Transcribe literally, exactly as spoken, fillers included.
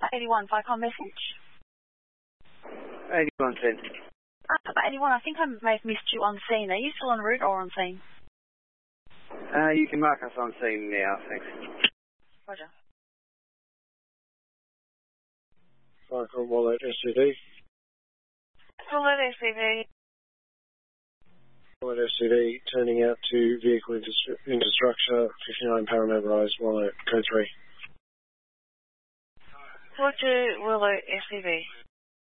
eighty-one, Vicon message. eighty-one ten. Ah, eighty-one, I think I may have missed you on scene. Are you still en route or on scene? Uh, you can mark us on scene now, thanks. Roger. Vicon Wallet S C V. Wallet S C V. Wallet S C V, turning out to vehicle into, into structure, fifty-nine Parramatta Rise, Wallet, code three. Talk to Wallet S C V.